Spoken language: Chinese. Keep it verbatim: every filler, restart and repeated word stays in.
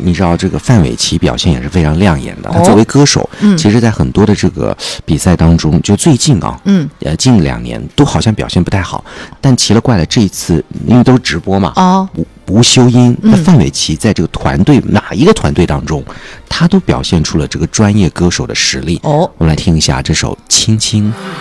你知道这个范玮琪表现也是非常亮眼的。 哦、 他作为歌手， 嗯， 其实在很多的这个比赛当中，就最近啊， 嗯， 呃，近两年都好像表现不太好。但奇了怪了，这一次因为都是直播嘛， 哦， 无无修音，那嗯范玮琪在这个团队、哪一个团队当中，他都表现出了这个专业歌手的实力。 哦， 我们来听一下这首《亲亲》。